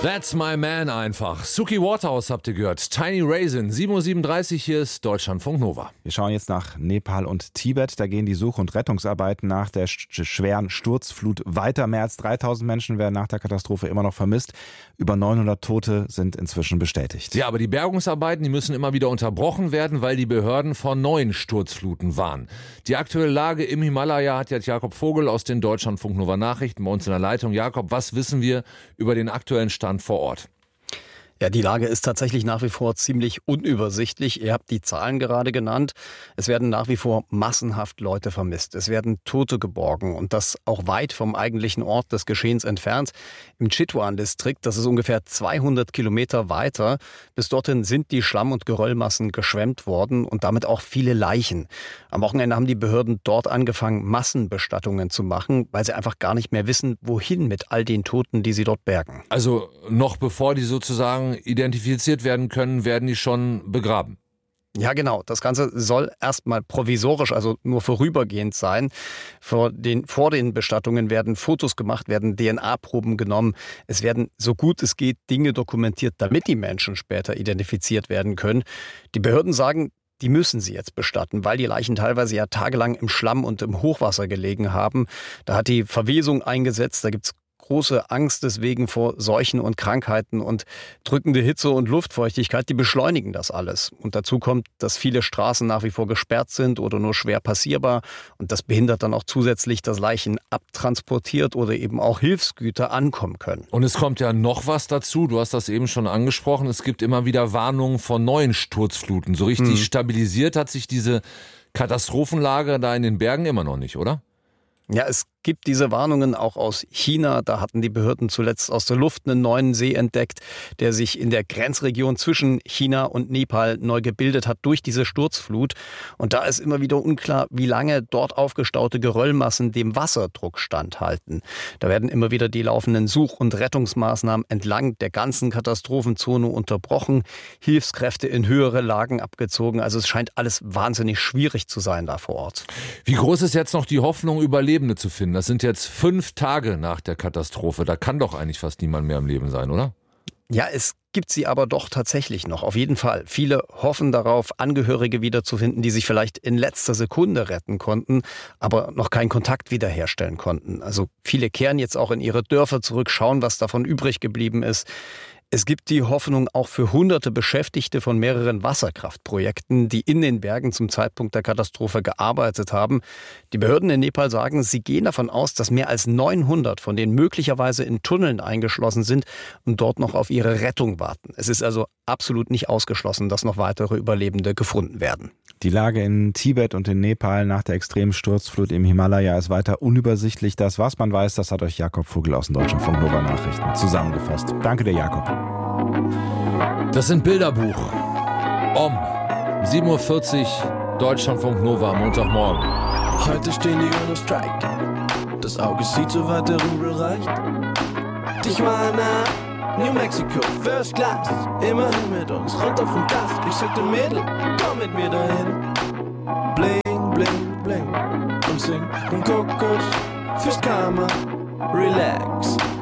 That's my man einfach. Suki Waterhouse habt ihr gehört. Tiny Raisin, 7:37 Uhr, hier ist Deutschlandfunk Nova. Wir schauen jetzt nach Nepal und Tibet. Da gehen die Such- und Rettungsarbeiten nach der schweren Sturzflut weiter. Mehr als 3000 Menschen werden nach der Katastrophe immer noch vermisst. Über 900 Tote sind inzwischen bestätigt. Ja, aber die Bergungsarbeiten, die müssen immer wieder unterbrochen werden, weil die Behörden vor neuen Sturzfluten warnen. Die aktuelle Lage im Himalaya hat jetzt Jakob Vogel aus den Deutschlandfunk Nova Nachrichten bei uns in der Leitung. Jakob, was wissen wir über den aktuellen Stand vor Ort? Ja, die Lage ist tatsächlich nach wie vor ziemlich unübersichtlich. Ihr habt die Zahlen gerade genannt. Es werden nach wie vor massenhaft Leute vermisst. Es werden Tote geborgen und das auch weit vom eigentlichen Ort des Geschehens entfernt. Im Chitwan-Distrikt, das ist ungefähr 200 Kilometer weiter. Bis dorthin sind die Schlamm- und Geröllmassen geschwemmt worden und damit auch viele Leichen. Am Wochenende haben die Behörden dort angefangen, Massenbestattungen zu machen, weil sie einfach gar nicht mehr wissen, wohin mit all den Toten, die sie dort bergen. Also noch bevor die sozusagen identifiziert werden können, werden die schon begraben. Ja, genau. Das Ganze soll erstmal provisorisch, also nur vorübergehend sein. Vor den Bestattungen werden Fotos gemacht, werden DNA-Proben genommen. Es werden, so gut es geht, Dinge dokumentiert, damit die Menschen später identifiziert werden können. Die Behörden sagen, die müssen sie jetzt bestatten, weil die Leichen teilweise ja tagelang im Schlamm und im Hochwasser gelegen haben. Da hat die Verwesung eingesetzt, da gibt's große Angst deswegen vor Seuchen und Krankheiten und drückende Hitze und Luftfeuchtigkeit, die beschleunigen das alles. Und dazu kommt, dass viele Straßen nach wie vor gesperrt sind oder nur schwer passierbar. Und das behindert dann auch zusätzlich, dass Leichen abtransportiert oder eben auch Hilfsgüter ankommen können. Und es kommt ja noch was dazu, du hast das eben schon angesprochen, es gibt immer wieder Warnungen vor neuen Sturzfluten. So richtig stabilisiert hat sich diese Katastrophenlage da in den Bergen immer noch nicht, oder? Ja, es gibt diese Warnungen auch aus China. Da hatten die Behörden zuletzt aus der Luft einen neuen See entdeckt, der sich in der Grenzregion zwischen China und Nepal neu gebildet hat durch diese Sturzflut. Und da ist immer wieder unklar, wie lange dort aufgestaute Geröllmassen dem Wasserdruck standhalten. Da werden immer wieder die laufenden Such- und Rettungsmaßnahmen entlang der ganzen Katastrophenzone unterbrochen, Hilfskräfte in höhere Lagen abgezogen. Also es scheint alles wahnsinnig schwierig zu sein da vor Ort. Wie groß ist jetzt noch die Hoffnung, Überlebende zu finden? Das sind jetzt 5 Tage nach der Katastrophe. Da kann doch eigentlich fast niemand mehr am Leben sein, oder? Ja, es gibt sie aber doch tatsächlich noch, auf jeden Fall. Viele hoffen darauf, Angehörige wiederzufinden, die sich vielleicht in letzter Sekunde retten konnten, aber noch keinen Kontakt wiederherstellen konnten. Also viele kehren jetzt auch in ihre Dörfer zurück, schauen, was davon übrig geblieben ist. Es gibt die Hoffnung auch für hunderte Beschäftigte von mehreren Wasserkraftprojekten, die in den Bergen zum Zeitpunkt der Katastrophe gearbeitet haben. Die Behörden in Nepal sagen, sie gehen davon aus, dass mehr als 900 von denen möglicherweise in Tunneln eingeschlossen sind und dort noch auf ihre Rettung warten. Es ist also absolut nicht ausgeschlossen, dass noch weitere Überlebende gefunden werden. Die Lage in Tibet und in Nepal nach der extremen Sturzflut im Himalaya ist weiter unübersichtlich. Das, was man weiß, das hat euch Jakob Vogel aus den Deutschlandfunk Nova Nachrichten zusammengefasst. Danke dir, Jakob. Das sind Bilderbuch. 7:40 Uhr, Deutschlandfunk Nova, Montagmorgen. Heute stehen die Uhr auf Strike. Das Auge sieht, so weit der Rubel reicht. Tijuana, New Mexico, First Class. Immerhin mit uns, runter vom Gas. Ich sagte Mädel, komm mit mir dahin. Bling, bling, bling. Und sing um Kokos fürs Karma. Relax.